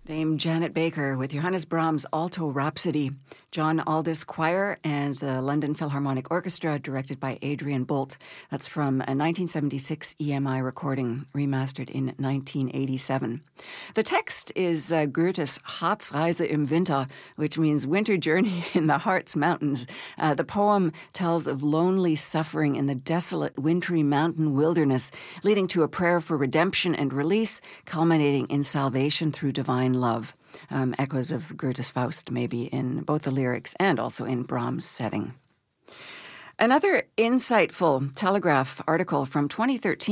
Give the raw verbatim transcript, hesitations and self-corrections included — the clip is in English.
Dame Janet Baker with Johannes Brahms' Alto Rhapsody, John Aldis Choir and the London Philharmonic Orchestra, directed by Adrian Bolt. That's from a nineteen seventy-six E M I recording, remastered in nineteen eighty-seven. The text is uh, Goethe's Harzreise im Winter, which means winter journey in the Harz Mountains. Uh, the poem tells of lonely suffering in the desolate wintry mountain wilderness, leading to a prayer for redemption and release, culminating in salvation through divine love. Um, echoes of Goethe's Faust, maybe in both the lyrics and also in Brahms' setting. Another insightful Telegraph article from twenty thirteen